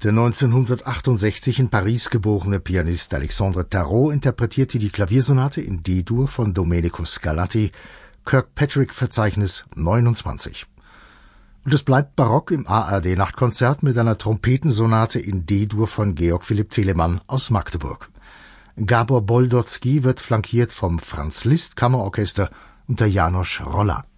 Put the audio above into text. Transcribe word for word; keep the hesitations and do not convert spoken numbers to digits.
Der neunzehnhundertachtundsechzig in Paris geborene Pianist Alexandre Tarot interpretierte die Klaviersonate in D-Dur von Domenico Scarlatti, Kirkpatrick-Verzeichnis neunundzwanzig. Und es bleibt barock im A R D-Nachtkonzert mit einer Trompetensonate in D-Dur von Georg Philipp Telemann aus Magdeburg. Gabor Boldotzky wird flankiert vom Franz Liszt Kammerorchester unter János Rolla.